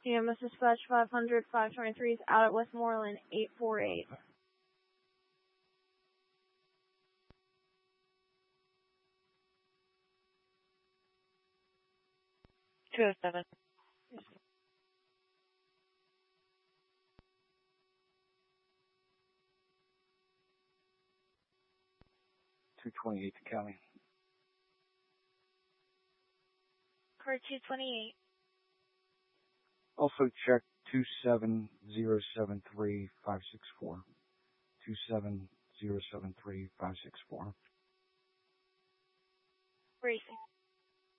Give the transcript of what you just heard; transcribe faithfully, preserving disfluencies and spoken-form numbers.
E M S Dispatch five hundred, five twenty-three is out at Westmoreland, eight four eight. two oh seven. two twenty-eight to Cali. Car two twenty-eight. Also check two seven zero seven three five six four. two seven zero seven three five six four. Racing.